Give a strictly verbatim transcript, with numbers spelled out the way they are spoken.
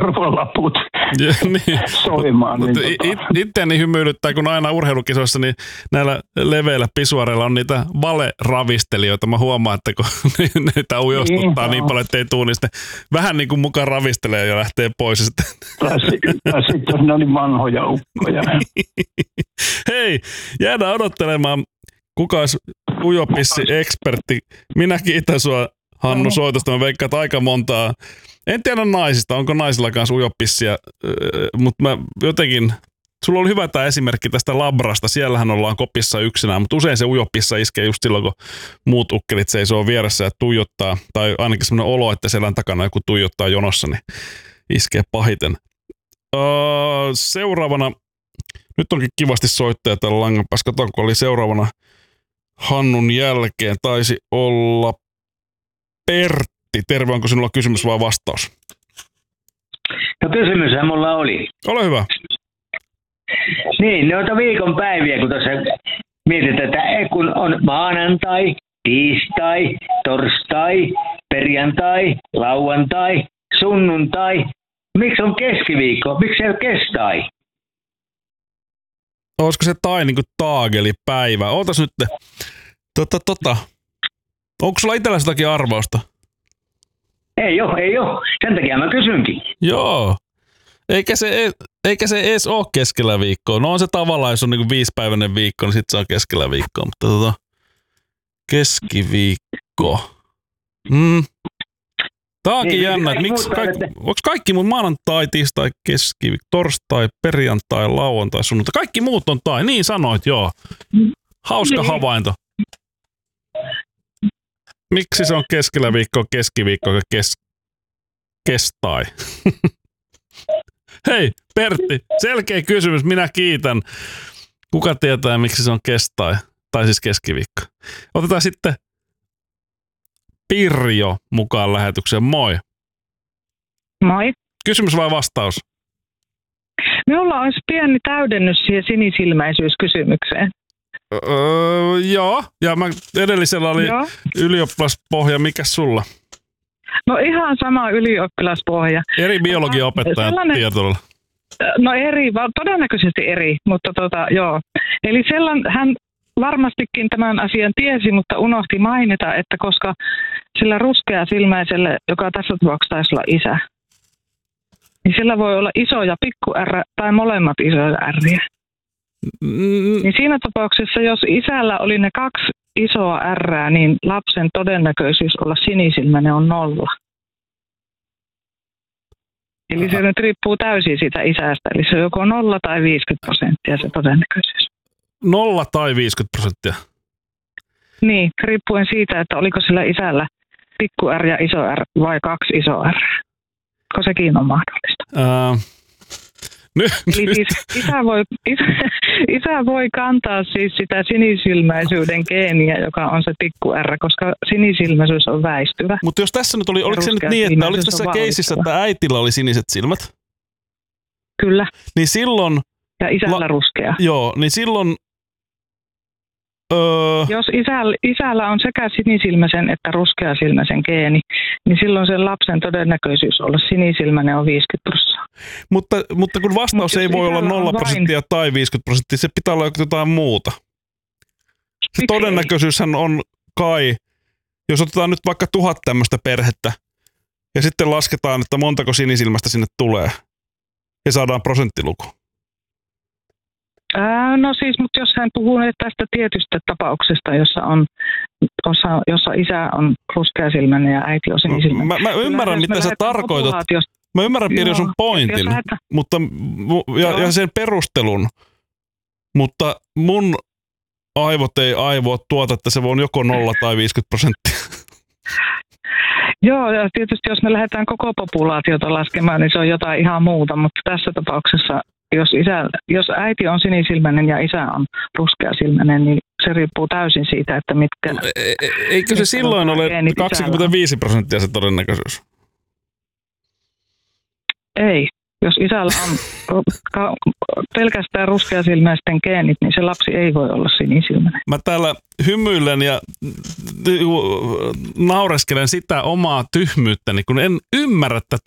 korvalaput ja, niin. soimaan. Mut Niin, it, tota. itseäni hymyilyttää, kun aina urheilukisoissa niin näillä leveillä pisuareilla on niitä valeravistelijoita. Mä huomaan, että kun niitä ujostuttaa niin, niin paljon, ettei tuu, niin sitten vähän niin kuin mukaan ravistelee ja lähtee pois. Tai sitten ne oli vanhoja ukkoja. Hei, jäädään odottelemaan, kuka olisi ujopissi-ekspertti. Minä kiitän sua, Hannu, soitosta. Mä veikkaan, että aika montaa. En tiedä naisista, onko naisilla kanssa ujopissiä, mutta mä jotenkin, sulla oli hyvä tämä esimerkki tästä labrasta. Siellähän ollaan kopissa yksinään, mutta usein se ujopissa iskee just silloin, kun muut ukkelit seisoo vieressä ja tuijottaa, tai ainakin semmoinen olo, että selän takana joku tuijottaa jonossa, niin iskee pahiten. Öö, seuraavana, nyt onkin kivasti soittaja tällä langan päässä. Katon, kun oli seuraavana Hannun jälkeen, taisi olla Pertti. Terve, onko sinulla kysymys vai vastaus? No kysymyshän mulla oli. Ole hyvä. Niin, noita viikon päiviä, kun tuossa mietitään, että kun on maanantai, tiistai, torstai, perjantai, lauantai, sunnuntai. Miksi on keskiviikko? Miksi ei ole kestai? Olisiko se tai niin kuin taagelipäivä? Ootas nyt. Tota, tota. Onko sulla itselläsi jotakin arvausta? Ei oo, ei oo. Sen takia mä kysynkin. Joo. Eikä se, eikä se edes ole keskellä viikkoa. No on se tavallaan, jos on niin kuin viisipäiväinen viikko, niin sitten se on keskellä viikkoa. Mutta tota, keskiviikko. Mm. Tää onkin niin, jännä, että miksi kaikki, onko kaikki mun maanantai, tiistai, keskiviikko, torstai, perjantai, lauantai, sunnuntai. Kaikki muut on tai. Niin sanoit, joo. Hauska niin. Havainto. Miksi se on keskellä viikkoa, keskiviikko ja kes, kestai? Hei, Pertti, selkeä kysymys, minä kiitän. Kuka tietää, miksi se on kestai? Tai siis keskiviikko. Otetaan sitten Pirjo mukaan lähetykseen. Moi. Moi. Kysymys vai vastaus? Minulla olisi pieni täydennys siihen sinisilmäisyyskysymykseen. Öö, joo, ja mä edellisellä oli joo. Ylioppilaspohja. Mikäs sulla? No ihan sama ylioppilaspohja. Eri biologian opettajan sellainen... tietoilla. No eri, todennäköisesti eri, mutta tota, joo. Eli sellainen, hän varmastikin tämän asian tiesi, mutta unohti mainita, että koska sillä ruskeasilmäisellä, joka tässä tapauksessa taisi olla isä, niin sillä voi olla iso ja pikku R tai molemmat isoja R:iä. Mm. Niin siinä tapauksessa, jos isällä oli ne kaksi isoa R:ää, niin lapsen todennäköisyys olla sinisilmäinen on nolla. Eli Aha. se nyt riippuu täysin siitä isästä. Eli se on joko nolla tai viisikymmentä prosenttia se todennäköisyys. Nolla tai viisikymmentä prosenttia? Niin, riippuen siitä, että oliko sillä isällä pikku R ja iso R vai kaksi iso R. Koska sekin on mahdollista. Uh, nyt, Eli nyt. siis isä voi, isä, isä voi kantaa siis sitä sinisilmäisyyden geeniä, joka on se pikku R, koska sinisilmäisyys on väistyvä. Mutta jos tässä nyt oli, oliko se nyt niin, että oliko tässä keisissä, että äitillä oli siniset silmät? Kyllä. Niin silloin... Ja isällä la, ruskea. Joo, niin silloin... Öö, jos isällä, isällä on sekä sinisilmäisen että ruskeasilmäisen geeni, niin silloin sen lapsen todennäköisyys olla sinisilmäinen on viisikymmentä prosenttia. Mutta, mutta kun vastaus Mut ei voi olla nolla prosenttia vain... tai viisikymmentä prosenttia, se pitää olla jotain muuta. Se Miksei? Todennäköisyyshän on kai, jos otetaan nyt vaikka tuhat tämmöistä perhettä, ja sitten lasketaan, että montako sinisilmästä sinne tulee, ja saadaan prosenttiluku. Ää, no siis, mutta jos hän puhuu tästä tietystä tapauksesta, jossa, on, osa, jossa isä on ruskeasilmäinen ja äiti on sinisilmäinen. Mä, mä ymmärrän, mitä sä tarkoitat. Mä ymmärrän, Pirjo, sun pointin lähdetään... mutta, ja, ja sen perustelun, mutta mun aivot ei aivoa tuota, että se on joko nolla tai viisikymmentä prosenttia. Joo, ja tietysti jos me lähdetään koko populaatiota laskemaan, niin se on jotain ihan muuta, mutta tässä tapauksessa Jos, isä, jos äiti on sinisilmäinen ja isä on ruskeasilmäinen, niin se riippuu täysin siitä, että mitkä... E, eikö se silloin ole kaksikymmentäviisi prosenttia se todennäköisyys? Ei. Jos isällä on pelkästään ruskeasilmäisten geenit, niin se lapsi ei voi olla sinisilmäinen. Mä täällä hymyilen ja naureskelen sitä omaa tyhmyyttäni, kun en ymmärrä tätä